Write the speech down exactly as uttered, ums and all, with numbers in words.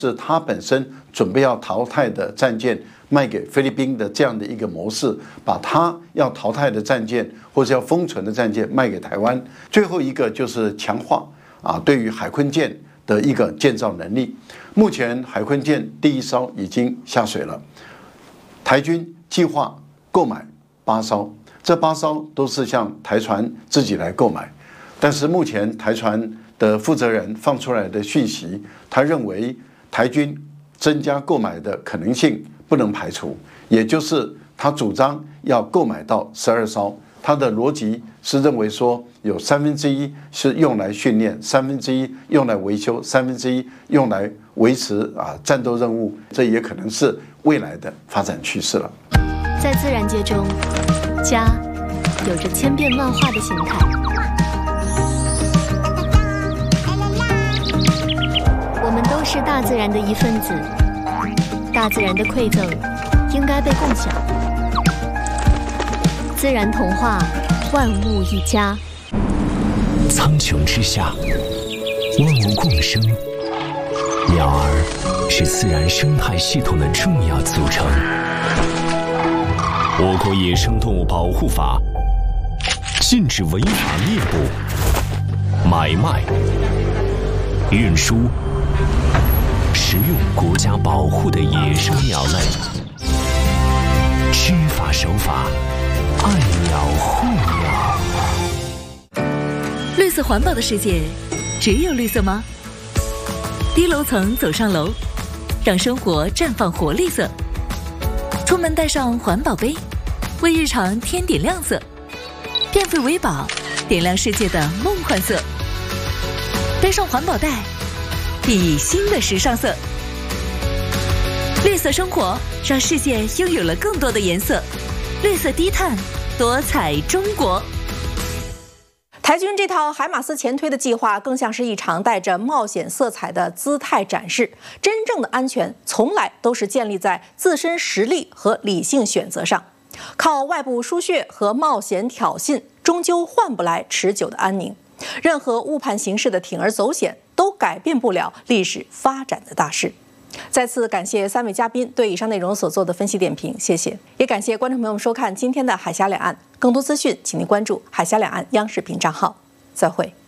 是它本身准备要淘汰的战舰卖给菲律宾的这样的一个模式，把它要淘汰的战舰或者要封存的战舰卖给台湾。最后一个就是强化啊对于海鲲舰的一个建造能力。目前海鲲舰第一艘已经下水了，台军计划购买八艘，这八艘都是向台船自己来购买，但是目前台船的负责人放出来的讯息，他认为台军增加购买的可能性不能排除，也就是他主张要购买到十二艘。他的逻辑是认为说，有三分之一是用来训练，三分之一用来维修，三分之一用来维持啊战斗任务，这也可能是未来的发展趋势了。 在自然界中，家有着千变万化的形态。我们都是大自然的一份子，大自然的馈赠应该被共享。自然童话，万物一家。 苍穹之下，万物共生。鸟儿是自然生态系统的重要组成。我国野生动物保护法禁止违法猎捕、买卖、运输、食用国家保护的野生鸟类。知法守法，爱鸟护鸟。 绿色环保的世界，只有绿色吗？低楼层走上楼，让生活绽放活力色。出门带上环保杯，为日常添点亮色。变废为宝，点亮世界的梦幻色。背上环保袋，熠熠新的时尚色。绿色生活，让世界拥有了更多的颜色。绿色低碳，多彩中国。 台军这套海马斯前推的计划，更像是一场带着冒险色彩的姿态展示。真正的安全，从来都是建立在自身实力和理性选择上。靠外部输血和冒险挑衅，终究换不来持久的安宁。任何误判形势的铤而走险，都改变不了历史发展的大势。再次感谢三位嘉宾对以上内容所做的分析点评，谢谢。也感谢观众朋友们收看今天的海峡两岸。更多资讯，请您关注海峡两岸央视频账号。再会。